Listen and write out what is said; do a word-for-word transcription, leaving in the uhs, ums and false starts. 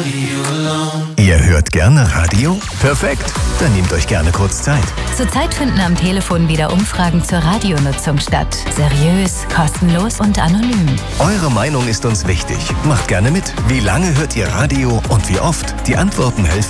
Ihr hört gerne Radio? Perfekt, dann nehmt euch gerne kurz Zeit. Zurzeit finden am Telefon wieder Umfragen zur Radionutzung statt. Seriös, kostenlos und anonym. Eure Meinung ist uns wichtig. Macht gerne mit. Wie lange hört ihr Radio und wie oft? Die Antworten helfen